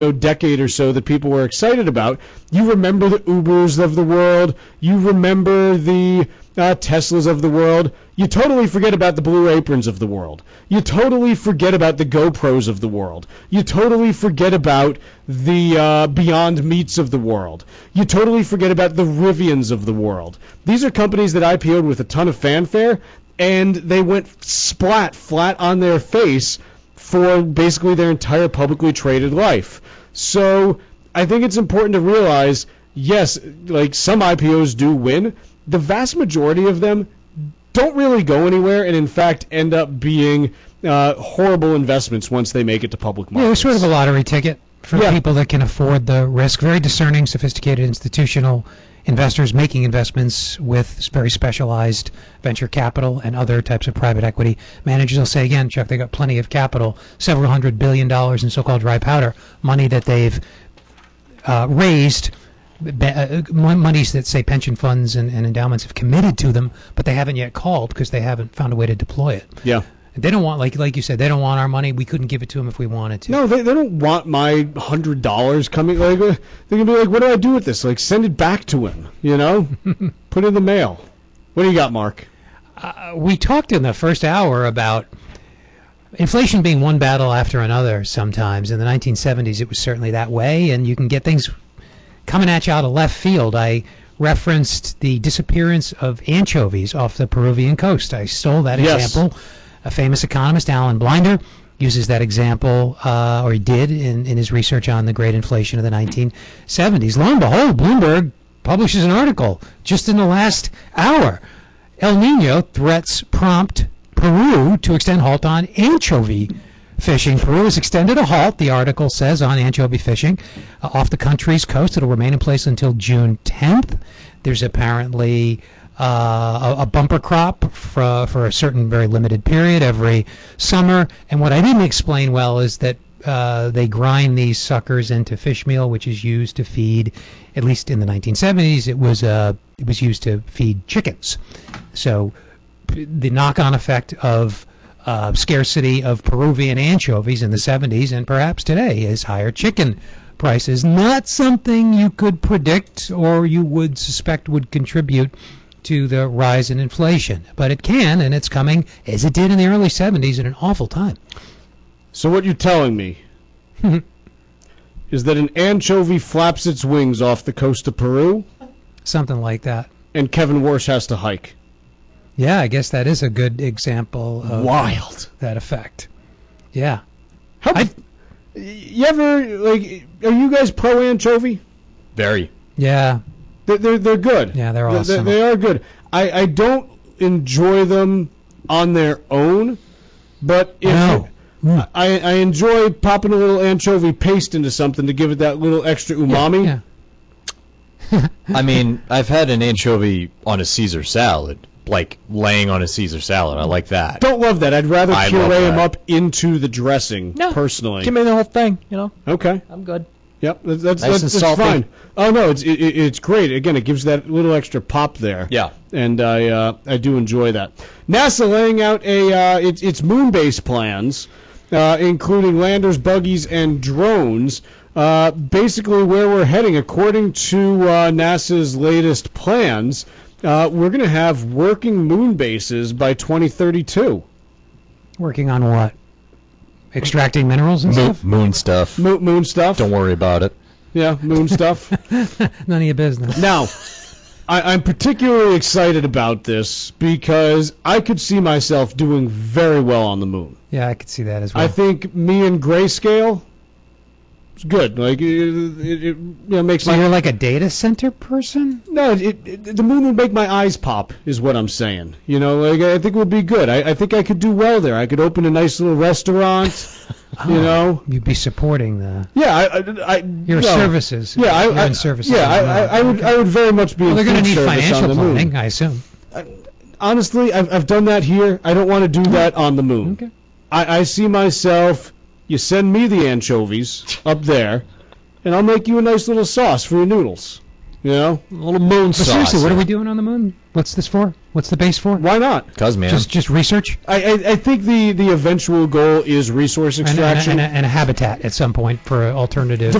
decade or so that people were excited about. You remember the Ubers of the world. You remember the Teslas of the world. You totally forget about the Blue Aprons of the world. You totally forget about the GoPros of the world. You totally forget about the Beyond Meats of the world. You totally forget about the Rivians of the world. These are companies that IPO'd with a ton of fanfare, and they went flat on their face for basically their entire publicly traded life. So I think it's important to realize, yes, like some IPOs do win. The vast majority of them don't really go anywhere, and in fact end up being horrible investments once they make it to public markets. Yeah, it's sort of a lottery ticket for people that can afford the risk. Very discerning, sophisticated institutional investors making investments with very specialized venture capital and other types of private equity managers. I'll say again, Chuck, they got plenty of capital, several $100 billion in so-called dry powder, money that they've raised, monies that, say, pension funds and endowments have committed to them, but they haven't yet called because they haven't found a way to deploy it. Yeah. They don't want, like you said, they don't want our money. We couldn't give it to them if we wanted to. No, they don't want my $100 coming. Like, they're going to be like, what do I do with this? Like, send it back to him, you know? Put it in the mail. What do you got, Mark? We talked in the first hour about inflation being one battle after another sometimes. In the 1970s, it was certainly that way, and you can get things coming at you out of left field. I referenced the disappearance of anchovies off the Peruvian coast. I stole that example. A famous economist, Alan Blinder, uses that example, or he did in his research on the great inflation of the 1970s. Lo and behold, Bloomberg publishes an article just in the last hour. El Nino threats prompt Peru to extend halt on anchovy fishing. Peru has extended a halt, the article says, on anchovy fishing off the country's coast. It'll remain in place until June 10th. There's apparently a bumper crop for a certain very limited period every summer. And what I didn't explain well is that they grind these suckers into fish meal, which is used to feed, at least in the 1970s, it was used to feed chickens. So the knock-on effect of scarcity of Peruvian anchovies in the 70s and perhaps today is higher chicken prices. Not something you could predict or you would suspect would contribute to the rise in inflation. But it can, and it's coming, as it did in the early 70s, at an awful time. So what you're telling me is that an anchovy flaps its wings off the coast of Peru? Something like that. And Kevin Warsh has to hike. Yeah, I guess that is a good example of wild that effect. Yeah. You ever, like, are you guys pro anchovy? Very. Yeah. They're good. Yeah, they're awesome. They are good. I don't enjoy them on their own, but if I enjoy popping a little anchovy paste into something to give it that little extra umami. Yeah. I mean, I've had an anchovy on a Caesar salad, like laying on a Caesar salad. I like that. Don't love that. I'd rather puree them up into the dressing, personally. Give me the whole thing, you know. Okay. I'm good. Yep, that's fine. Oh no, it's great. Again, it gives that little extra pop there. Yeah, and I do enjoy that. NASA laying out its moon base plans, including landers, buggies, and drones. Basically, where we're heading, according to NASA's latest plans, we're going to have working moon bases by 2032. Working on what? Extracting minerals and stuff? Moon stuff. Moon stuff. Don't worry about it. Yeah, moon stuff. None of your business. Now, I'm particularly excited about this because I could see myself doing very well on the moon. Yeah, I could see that as well. I think me and Grayscale, it's good. Like it makes. So you're like a data center person? No, the moon would make my eyes pop, is what I'm saying. You know, like I think it would be good. I think I could do well there. I could open a nice little restaurant. You know, you'd be supporting the. Yeah, your services. Yeah, you're in services. Yeah, I would very much be. Well, they're going to need financial planning, I assume. Honestly, I've done that here. I don't want to do that on the moon. Okay. I see myself. You send me the anchovies up there, and I'll make you a nice little sauce for your noodles. You know, a little moon But sauce. seriously, what are we doing on the moon? What's this for? What's the base for? Why not? Cuz, man. Just research I think the eventual goal is resource extraction. and a habitat at some point for an alternative.